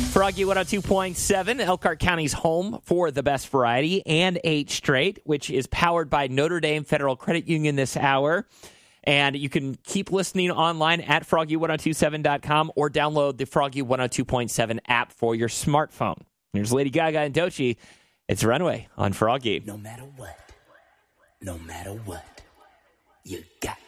Froggy 102.7, Elkhart County's home for the best variety and 8 Straight, which is powered by Notre Dame Federal Credit Union this hour. And you can keep listening online at froggy1027.com or download the Froggy 102.7 app for your smartphone. Here's Lady Gaga and Doechii. It's Runaway on Froggy. No matter what, you got